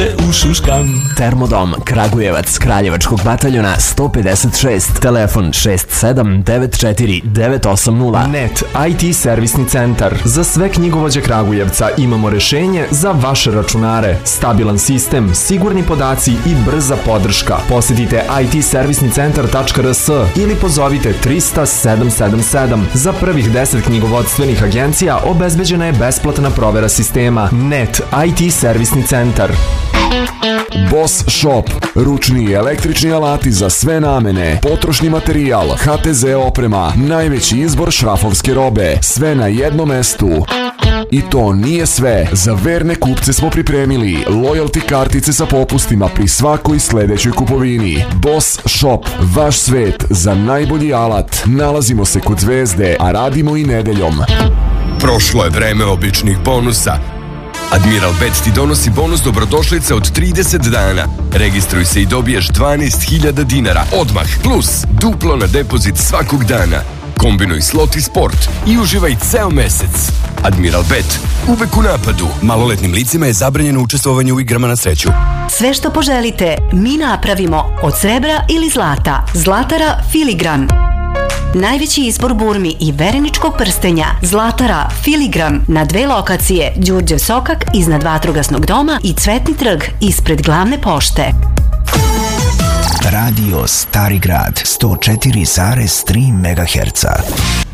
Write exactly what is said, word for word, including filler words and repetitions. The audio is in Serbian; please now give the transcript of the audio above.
te ušuškam. Termodom Kragujevac Kraljevačkog bataljona sto pedeset šest, telefon šest sedam devet četiri devet osam nula. Net I T servisni centar. Za sve knjigovođe Kragujevca imamo rešenje za vaše računare. Stabilan sistem, sigurni podaci i brza podrška. Posjetite i t servisni centar tačka r s ili pozovite trista sedam sedam sedam. Za prvih deset knjigovodstvenih agencija obezbeđena je besplatna provera sistema. Net I T servisni centar. Boss Shop. Ručni i električni alati za sve namene. Potrošni materijal, H T Z oprema, najveći izbor šrafovske robe. Sve na jednom mestu. I to nije sve. Za verne kupce smo pripremili loyalty kartice sa popustima pri svakoj sledećoj kupovini. Boss Shop. Vaš svet za najbolji alat. Nalazimo se kod Zvezde, a radimo i nedeljom. Prošlo je vreme običnih bonusa. Admiral Bet ti donosi bonus dobrodošlice od trideset dana. Registruj se i dobiješ dvanaest hiljada dinara odmah, plus duplo na depozit svakog dana. Kombinuj slot i sport i uživaj ceo mesec. Admiral Bet, uvek u napadu. Maloletnim licima je zabranjeno učestvovanje u igrama na sreću. Sve što poželite, mi napravimo od srebra ili zlata. Zlatara Filigran. Najveći izbor burmi i vereničkog prstenja. Zlatara Filigran na dve lokacije: Đurđe Sokak iznad Vatrogasnog doma i Cvetni trg ispred glavne pošte. Radio Stari Grad sto četiri zarez tri megaherca.